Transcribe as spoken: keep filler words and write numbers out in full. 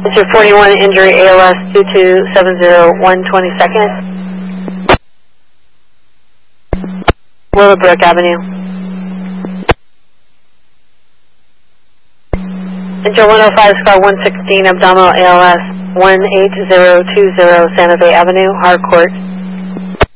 Picture forty-one, injury A L S two two seven zero one twenty-second. Willowbrook Avenue. Picture one oh five, scar one sixteen, abdominal A L S one eight zero two zero, Santa Fe Avenue, Harcourt.